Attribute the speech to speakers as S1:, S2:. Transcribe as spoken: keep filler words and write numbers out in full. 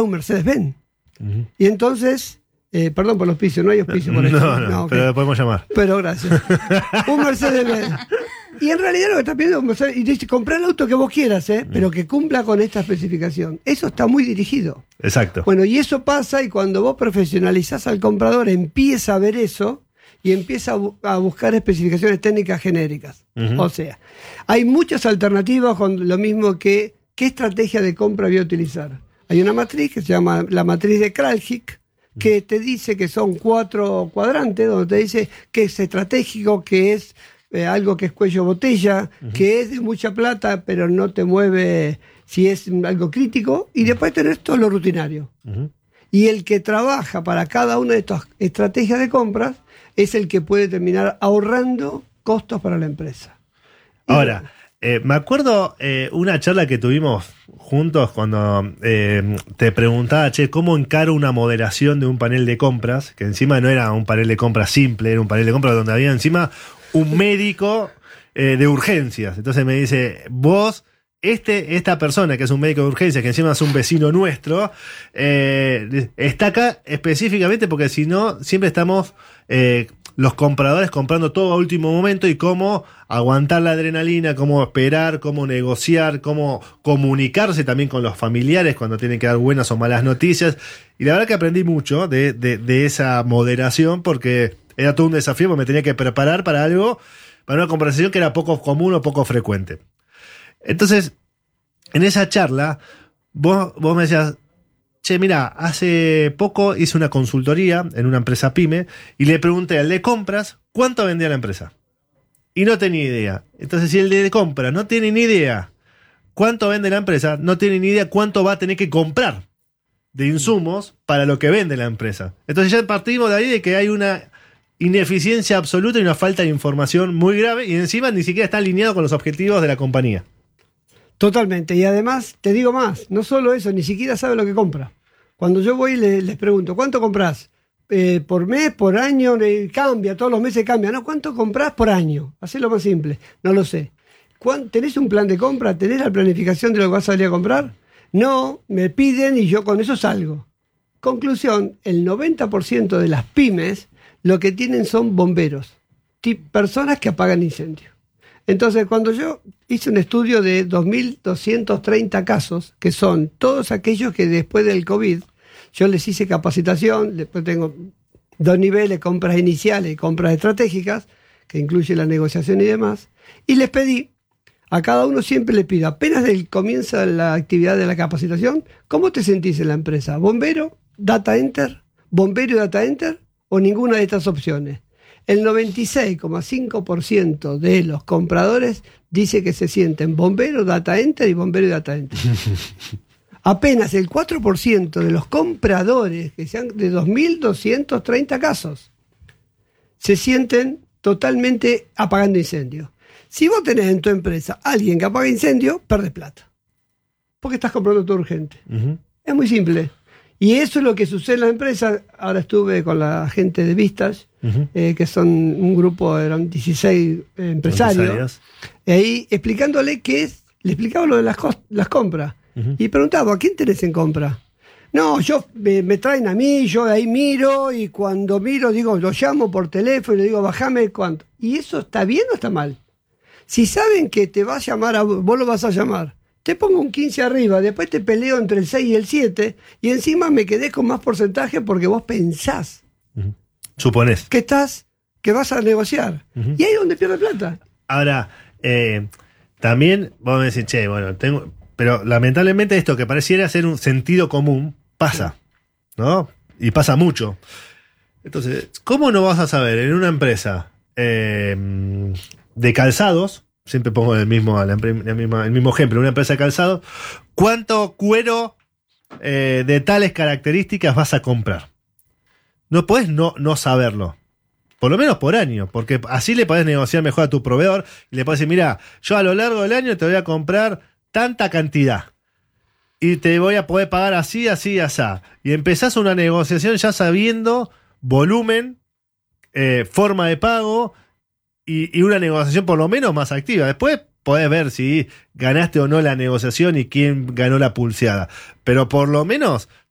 S1: un Mercedes-Benz. Uh-huh. Y entonces, eh, perdón por los auspicio, no hay auspicio por eso.
S2: No, no, no okay. Pero lo podemos llamar.
S1: Pero gracias. Un Mercedes-Benz. Y en realidad lo que está pidiendo es un Mercedes, y dice, comprar el auto que vos quieras, ¿eh? Pero que cumpla con esta especificación. Eso está muy dirigido.
S2: Exacto.
S1: Bueno, y eso pasa, y cuando vos profesionalizás al comprador, empieza a ver eso, y empieza a, bu- a buscar especificaciones técnicas genéricas. Uh-huh. O sea, hay muchas alternativas con lo mismo que qué estrategia de compra voy a utilizar. Hay una matriz que se llama la matriz de Kraljic, que te dice que son cuatro cuadrantes, donde te dice que es estratégico, que es eh, algo que es cuello botella, uh-huh. que es de mucha plata, pero no te mueve si es algo crítico, y después tenés todo lo rutinario. Uh-huh. Y el que trabaja para cada una de estas estrategias de compras es el que puede terminar ahorrando costos para la empresa.
S2: Ahora, eh, me acuerdo eh, una charla que tuvimos juntos cuando eh, te preguntaba, che, ¿cómo encaro una moderación de un panel de compras? Que encima no era un panel de compras simple, era un panel de compras donde había encima un médico eh, de urgencias. Entonces me dice, vos... Este, esta persona que es un médico de urgencias, que encima es un vecino nuestro, eh, está acá específicamente porque si no, siempre estamos eh, los compradores comprando todo a último momento y cómo aguantar la adrenalina, cómo esperar, cómo negociar, cómo comunicarse también con los familiares cuando tienen que dar buenas o malas noticias. Y la verdad que aprendí mucho de, de, de esa moderación porque era todo un desafío, porque me tenía que preparar para algo, para una conversación que era poco común o poco frecuente. Entonces, en esa charla, vos, vos me decías, che, mira, hace poco hice una consultoría en una empresa pyme y le pregunté al de compras cuánto vendía la empresa. Y no tenía idea. Entonces, si el de compras no tiene ni idea cuánto vende la empresa, no tiene ni idea cuánto va a tener que comprar de insumos para lo que vende la empresa. Entonces ya partimos de ahí de que hay una ineficiencia absoluta y una falta de información muy grave y encima ni siquiera está alineado con los objetivos de la compañía.
S1: Totalmente, y además, te digo más, no solo eso, ni siquiera sabe lo que compra. Cuando yo voy y les, les pregunto, ¿cuánto comprás? Eh, ¿Por mes, por año? Eh, cambia, todos los meses cambia. No, ¿cuánto comprás por año? Hacelo más simple, no lo sé. ¿Tenés un plan de compra? ¿Tenés la planificación de lo que vas a salir a comprar? No, me piden y yo con eso salgo. Conclusión, el noventa por ciento de las pymes lo que tienen son bomberos, personas que apagan incendios. Entonces, cuando yo hice un estudio de dos mil doscientos treinta casos, que son todos aquellos que después del COVID, yo les hice capacitación, después tengo dos niveles, compras iniciales y compras estratégicas, que incluye la negociación y demás, y les pedí, a cada uno siempre le pido, apenas del comienza la actividad de la capacitación, ¿cómo te sentís en la empresa? ¿Bombero? ¿Data enter? ¿Bombero y data enter? ¿O ninguna de estas opciones? El noventa y seis coma cinco por ciento de los compradores dice que se sienten bombero, data enter y bombero y data enter. Apenas el cuatro por ciento de los compradores, que sean de dos mil doscientos treinta casos, se sienten totalmente apagando incendios. Si vos tenés en tu empresa alguien que apaga incendios, perdés plata. Porque estás comprando todo urgente. Uh-huh. Es muy simple. Y eso es lo que sucede en las empresas. Ahora estuve con la gente de Vistas, uh-huh. eh, que son un grupo, eran dieciséis eh, empresarios, y ahí explicándole qué es, le explicaba lo de las, cost- las compras, uh-huh. y preguntaba, ¿a quién tenés en compra? No, yo me, me traen a mí, yo ahí miro, y cuando miro, digo, lo llamo por teléfono, y le digo, bajame cuánto. ¿Y eso está bien o está mal? Si saben que te va a llamar, a, vos lo vas a llamar, te pongo un quince arriba, después te peleo entre el seis y el siete, y encima me quedé con más porcentaje porque vos pensás.
S2: Uh-huh. Suponés.
S1: Que estás, que vas a negociar. Uh-huh. Y ahí es donde pierde plata.
S2: Ahora, eh, también vos me decís, che, bueno, tengo... Pero lamentablemente esto que pareciera ser un sentido común, pasa, ¿no? Y pasa mucho. Entonces, ¿cómo no vas a saber en una empresa eh, de calzados, siempre pongo el mismo, el mismo, el mismo ejemplo, una empresa de calzado, cuánto cuero eh, de tales características vas a comprar? No podés no, no saberlo. Por lo menos por año, porque así le podés negociar mejor a tu proveedor y le podés decir, mira, yo a lo largo del año te voy a comprar tanta cantidad y te voy a poder pagar así, así, así. Y empezás una negociación ya sabiendo volumen, eh, forma de pago y, y una negociación por lo menos más activa. Después podés ver si ganaste o no la negociación y quién ganó la pulseada. Pero por lo menos